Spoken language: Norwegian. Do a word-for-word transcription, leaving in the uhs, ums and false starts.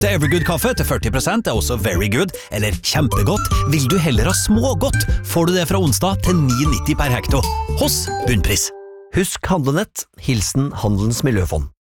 Evergood kaffe til førti prosent er også very good, eller kjempegodt. Vil du heller ha smågodt, får du det fra onsdag til ni nitti per hekto. Hos Bunnpris. Husk handlenett, hilsen Handelens Miljøfond.